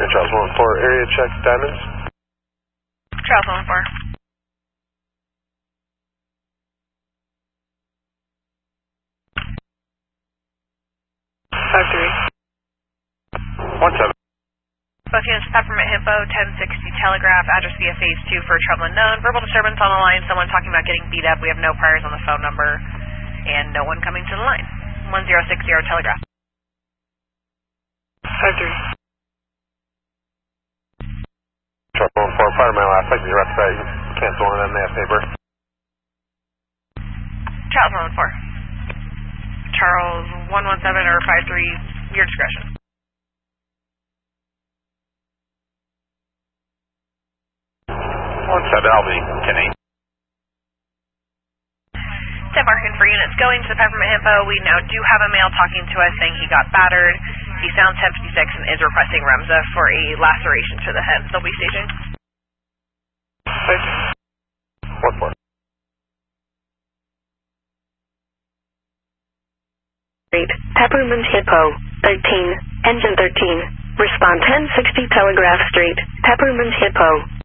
Charles 114, area check Diamonds. Charles 114. Both units, Peppermint Hippo, 1060 Telegraph, address via phase 2 for trouble unknown. Verbal disturbance on the line, someone talking about getting beat up. We have no priors on the phone number, and no one coming to the line. 1060 Telegraph. 5-3. Charles 114, fire mail aspect, you're right to cancel on an NAS paper. Charles 114. Charles 117 or 53, your discretion. 17 Albany, Kenny. Marking for units going to the Peppermint Hippo. We now do have a male talking to us saying he got battered. He sounds 1056 and is requesting Remza for a laceration to the head. They'll be staging. 1-4. Peppermint Hippo, 13, engine 13. Respond 1060 Telegraph Street, Peppermint Hippo.